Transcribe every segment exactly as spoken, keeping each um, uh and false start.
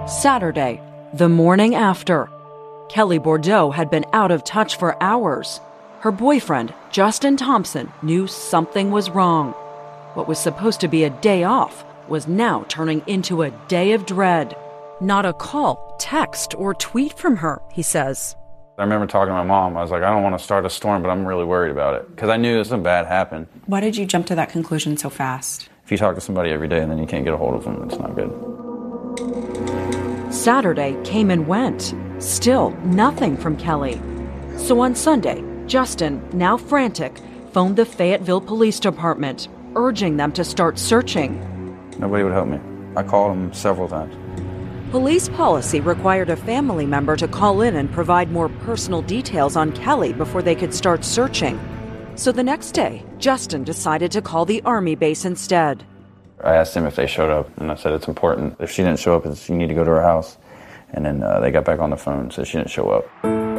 Saturday, the morning after. Kelly Bordeaux had been out of touch for hours. Her boyfriend, Justin Thompson, knew something was wrong. What was supposed to be a day off was now turning into a day of dread. Not a call, text, or tweet from her, he says. I remember talking to my mom. I was like, I don't want to start a storm, but I'm really worried about it. Because I knew something bad happened. Why did you jump to that conclusion so fast? If you talk to somebody every day and then you can't get a hold of them, it's not good. Saturday came and went. Still nothing from Kelly. So on Sunday, Justin, now frantic, phoned the Fayetteville Police Department, urging them to start searching. Nobody would help me. I called them several times. Police policy required a family member to call in and provide more personal details on Kelly before they could start searching. So the next day, Justin decided to call the Army base instead. I asked him if they showed up, and I said it's important. If she didn't show up, it's, you need to go to her house. And then uh, they got back on the phone and said she didn't show up.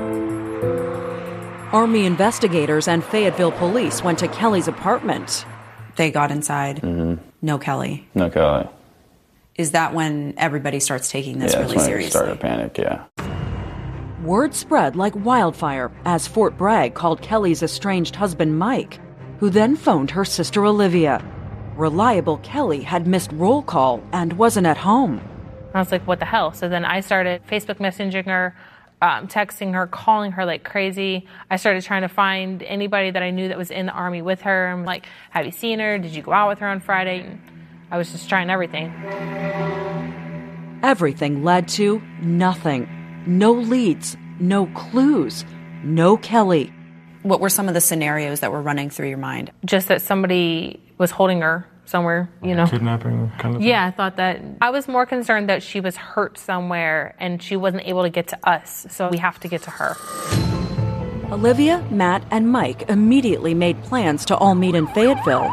Army investigators and Fayetteville police went to Kelly's apartment. They got inside. Mm-hmm. No Kelly. No Kelly. Is that when everybody starts taking this yeah, really that's when seriously? It started to panic, yeah. Word spread like wildfire as Fort Bragg called Kelly's estranged husband Mike, who then phoned her sister Olivia. Reliable Kelly had missed roll call and wasn't at home. I was like, what the hell? So then I started Facebook messaging her, um, texting her, calling her like crazy. I started trying to find anybody that I knew that was in the Army with her. I'm like, have you seen her? Did you go out with her on Friday? And I was just trying everything. Everything led to nothing. No leads, no clues, no Kelly. What were some of the scenarios that were running through your mind? Just that somebody was holding her somewhere, you know. Kidnapping kind of thing? Yeah, I thought that. I was more concerned that she was hurt somewhere and she wasn't able to get to us, so we have to get to her. Olivia, Matt, and Mike immediately made plans to all meet in Fayetteville.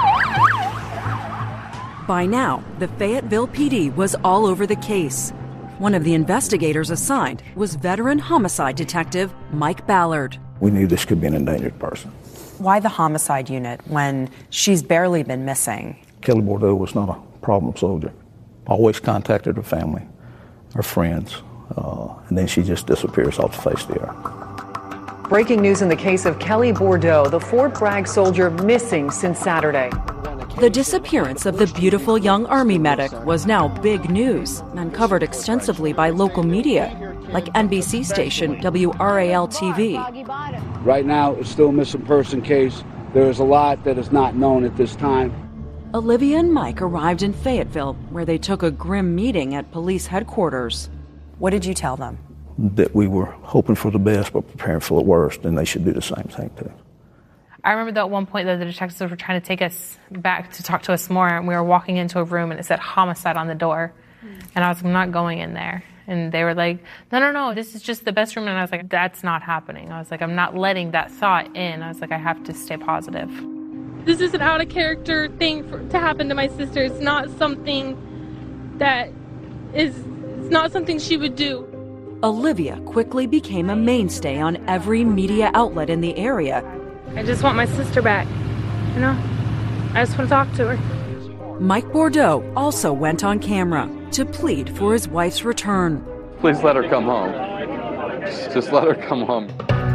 By now, the Fayetteville P D was all over the case. One of the investigators assigned was veteran homicide detective Mike Ballard. We knew this could be an endangered person. Why the homicide unit when she's barely been missing? Kelly Bordeaux was not a problem soldier. Always contacted her family, her friends, uh, and then she just disappears off the face of the earth. Breaking news in the case of Kelly Bordeaux, the Fort Bragg soldier missing since Saturday. The disappearance of the beautiful young Army medic was now big news and covered extensively by local media, like N B C station W R A L T V. Right now, it's still a missing person case. There is a lot that is not known at this time. Olivia and Mike arrived in Fayetteville, where they took a grim meeting at police headquarters. What did you tell them? That we were hoping for the best but preparing for the worst, and they should do the same thing too. I remember that at one point that the detectives were trying to take us back to talk to us more, and we were walking into a room and it said homicide on the door. And I was like, I'm not going in there. And they were like, no, no, no, this is just the best room. And I was like, that's not happening. I was like, I'm not letting that thought in. I was like, I have to stay positive. This is an out of character thing for, to happen to my sister. It's not something that is, it's not something she would do. Olivia quickly became a mainstay on every media outlet in the area. I just want my sister back, you know? I just want to talk to her. Mike Bordeaux also went on camera to plead for his wife's return. Please let her come home. Just let her come home.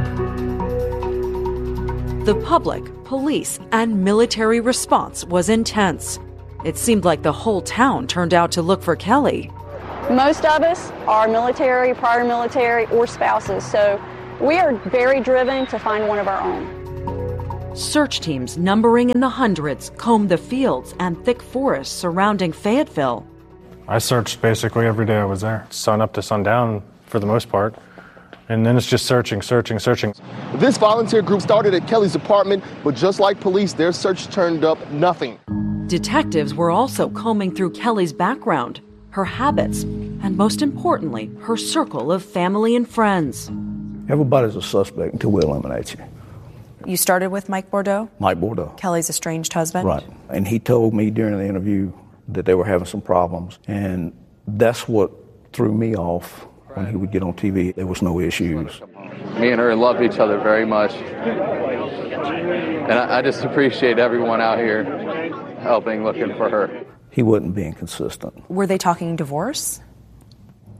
The public, police, and military response was intense. It seemed like the whole town turned out to look for Kelly. Most of us are military, prior military, or spouses, so we are very driven to find one of our own. Search teams numbering in the hundreds combed the fields and thick forests surrounding Fayetteville. I searched basically every day I was there, sun up to sundown for the most part. And then it's just searching, searching, searching. This volunteer group started at Kelly's apartment, but just like police, their search turned up nothing. Detectives were also combing through Kelly's background, her habits, and most importantly, her circle of family and friends. Everybody's a suspect until we eliminate you. You started with Mike Bordeaux? Mike Bordeaux. Kelly's estranged husband? Right. And he told me during the interview that they were having some problems. And that's what threw me off when he would get on T V. There was no issues. Me and her love each other very much. And I, I just appreciate everyone out here helping, looking for her. He wasn't being consistent. Were they talking divorce?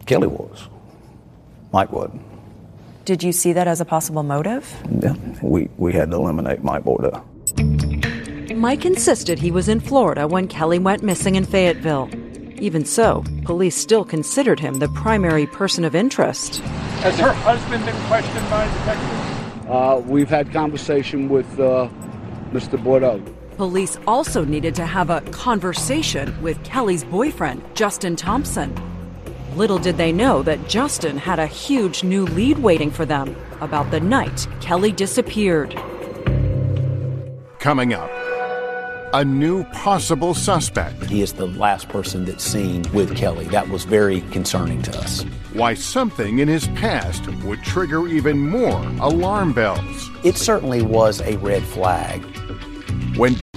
Kelly was. Mike wasn't. Did you see that as a possible motive? Yeah, we, we had to eliminate Mike Bordeaux. Mike insisted he was in Florida when Kelly went missing in Fayetteville. Even so, police still considered him the primary person of interest. Has her husband been questioned by detectives? Uh, we've had conversation with uh, Mister Bordeaux. Police also needed to have a conversation with Kelly's boyfriend, Justin Thompson. Little did they know that Justin had a huge new lead waiting for them about the night Kelly disappeared. Coming up, a new possible suspect. He is the last person that's seen with Kelly. That was very concerning to us. Why something in his past would trigger even more alarm bells. It certainly was a red flag. When